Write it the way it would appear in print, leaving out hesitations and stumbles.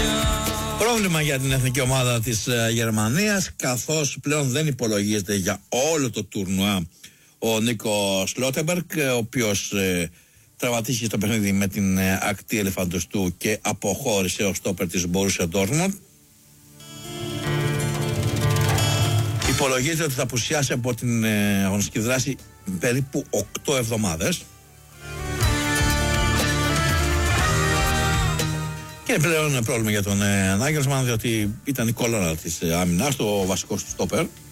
Πρόβλημα για την εθνική ομάδα της Γερμανίας, καθώς πλέον δεν υπολογίζεται για όλο το τουρνουά ο Νίκο Σλότεμπεργκ, ο οποίος τραυματίστηκε στο παιχνίδι με την ακτή ελεφαντοστού και αποχώρησε ως στόπερ της Μπορούσια Ντόρτμουντ. Υπολογίζεται ότι θα απουσιάσει από την αγωνιστική δράση περίπου 8 εβδομάδες. Και πλέον είναι πρόβλημα για τον Νάγκελσμαν, διότι ήταν η κόλλαρα της άμυνας, ο βασικός του στόπερ.